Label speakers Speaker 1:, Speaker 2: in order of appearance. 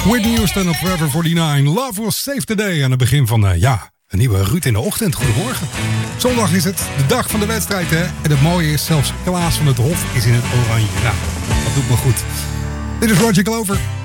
Speaker 1: Whitney Houston op Forever 49. Love was saved today. Aan het begin van een nieuwe Ruud in de ochtend. Goedemorgen. Zondag is het de dag van de wedstrijd, hè? En het mooie is, zelfs Klaas van het Hof is in het oranje. Nou, dat doet me goed. Dit is Roger Glover.